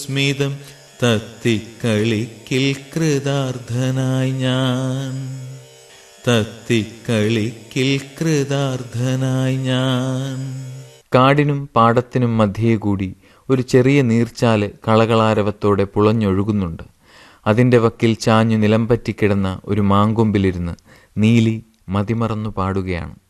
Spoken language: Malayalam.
സുസ്മിതം തത്തിക്കളിക്കിൽ കൃതാർത്ഥനായി ഞാൻ, തത്തിക്കളിക്കിൽ കൃതാർത്ഥനായി ഞാൻ. കാടിനും പാടത്തിനും മധ്യേ കൂടി ഒരു ചെറിയ നീർച്ചാല് കളകളാരവത്തോടെ പുളഞ്ഞൊഴുകുന്നുണ്ട്. അതിൻ്റെ വക്കിൽ ചാഞ്ഞു നിലംപറ്റിക്കിടന്ന ഒരു മാങ്കൊമ്പിലിരുന്ന് നീലി മതിമറന്നു പാടുകയാണ്.